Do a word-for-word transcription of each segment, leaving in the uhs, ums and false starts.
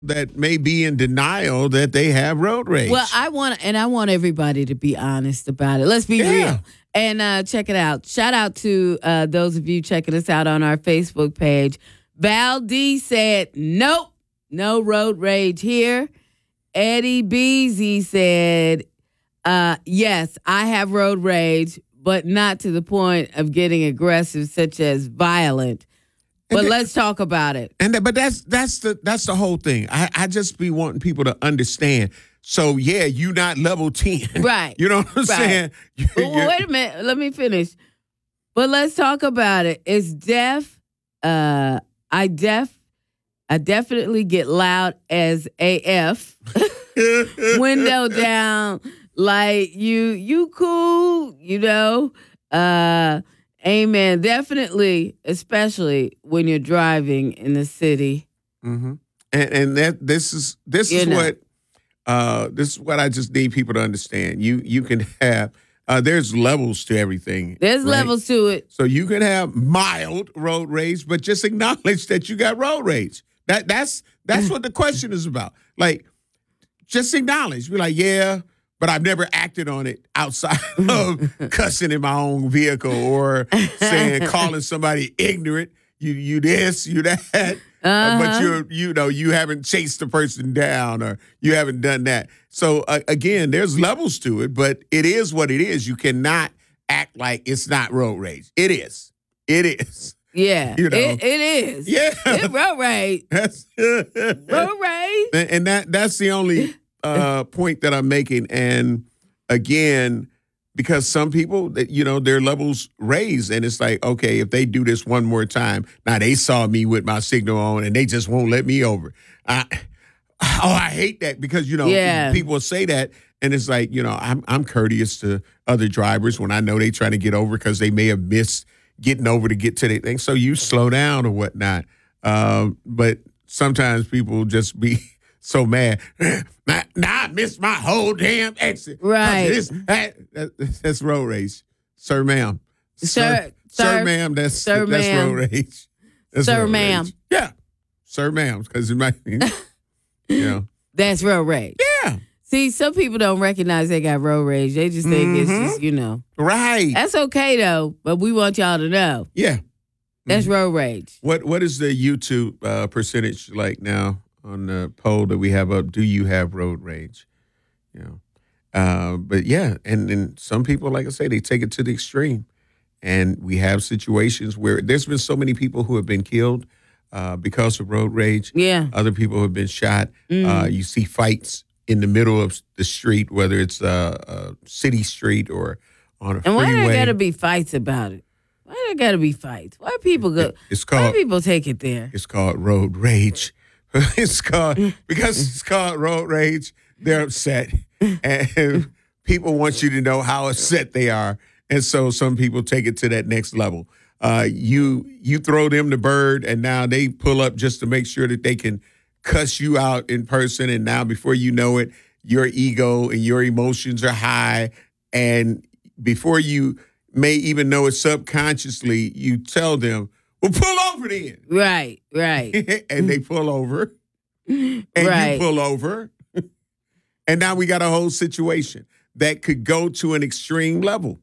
that may be in denial that they have road rage. Well, I want and I want everybody to be honest about it. Let's be Yeah. real. And uh, check it out. Shout out to uh, those of you checking us out on our Facebook page. Val D said, nope, no road rage here. Eddie Beasy said, uh, yes, I have road rage, but not to the point of getting aggressive, such as violent. But that, let's talk about it. And that, but that's that's the that's the whole thing. I, I just be wanting people to understand. So yeah, you not level ten, right? You know what I'm right. saying? Well, well, wait a minute, let me finish. But let's talk about it. It's deaf. Uh, I def. I definitely get loud as A F. Window down, like you. You cool, you know. Uh. Amen. Definitely, especially when you're driving in the city. Mm-hmm. And and that this is this you is know. what uh, this is what I just need people to understand. You you can have uh, there's levels to everything. There's right? levels to it. So you can have mild road rage, but just acknowledge that you got road rage. That that's that's what the question is about. Like, just acknowledge. Be like, yeah. But I've never acted on it outside of cussing in my own vehicle or saying, calling somebody ignorant. You, you this, you that. Uh-huh. Uh, but you're, you know, you haven't chased the person down or you haven't done that. So uh, again, there's levels to it, but it is what it is. You cannot act like it's not road rage. It is. It is. Yeah, you know, it, it is. Yeah, it's road rage. That's road rage, and, and that that's the only. Uh, point that I'm making, and again, because some people, that you know, their levels raise, and it's like, okay, if they do this one more time, now they saw me with my signal on, and they just won't let me over. I, oh, I hate that because you know, yeah. people say that, and it's like, you know, I'm I'm courteous to other drivers when I know they trying to get over because they may have missed getting over to get to their thing, so you slow down or whatnot. Um, but sometimes people just be. So mad. Now, now I missed my whole damn exit. Right. This, that, that, that's road rage. Sir, ma'am. Sir, sir, sir ma'am, that's, sir, that's ma'am. road rage. That's sir, road ma'am. Rage. Yeah. Sir, ma'am. Because it might, you know. That's road rage. Yeah. See, some people don't recognize they got road rage. They just think mm-hmm. it's just, you know. Right. That's okay, though. But we want y'all to know. Yeah. That's mm-hmm. road rage. What What is the YouTube uh, percentage like now? On the poll that we have up, do you have road rage? You know, uh, but yeah, and and some people, like I say, they take it to the extreme, and we have situations where there's been so many people who have been killed uh, because of road rage. Yeah, other people have been shot. Mm. Uh, you see fights in the middle of the street, whether it's a, a city street or on a and freeway. And why there got to be fights about it? Why there got to be fights? Why people go? It's called. Why people take it there? It's called road rage. It's called because it's called road rage. They're upset, and people want you to know how upset they are, and so some people take it to that next level. Uh, you you throw them the bird, and now they pull up just to make sure that they can cuss you out in person. And now, before you know it, your ego and your emotions are high, and before you may even know it subconsciously, you tell them, well, pull over then. Right, right. And they pull over. And right. you pull over. And now we got a whole situation that could go to an extreme level.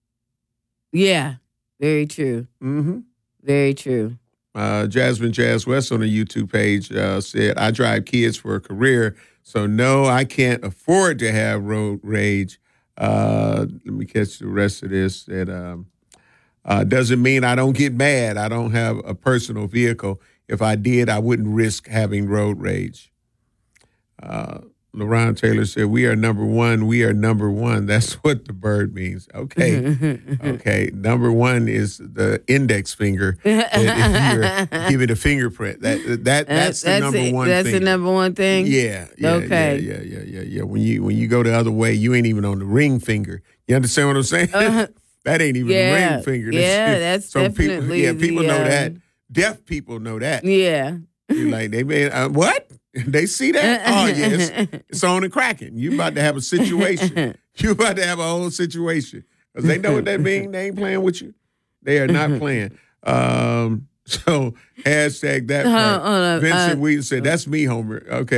Yeah, very true. Mm-hmm. Very true. Uh, Jasmine Jazz West on the YouTube page uh, said, I drive kids for a career, so no, I can't afford to have road rage. Uh, let me catch the rest of this. That um, uh, doesn't mean I don't get mad. I don't have a personal vehicle. If I did, I wouldn't risk having road rage. Uh, LaRon Taylor said, we are number one. We are number one. That's what the bird means. Okay. Okay. Number one is the index finger. If you're giving a fingerprint. That, that, that's, that's the that's number it. one That's finger. the number one thing? Yeah. yeah okay. Yeah, yeah, yeah, yeah, yeah. When you, when you go the other way, you ain't even on the ring finger. You understand what I'm saying? Uh, that ain't even yeah. the ring finger. That's, yeah, that's so definitely people, yeah, people the, know uh, that. Deaf people know that. Yeah. You're like, they made, uh, what? They see that? Oh, yes. It's on and cracking. You about to have a situation. You about to have a whole situation. Because they know what that means. They ain't playing with you. They are not playing. Um, so, hashtag that part. Uh, uh, Vincent uh, Wheaton said, that's me, Homer. Okay.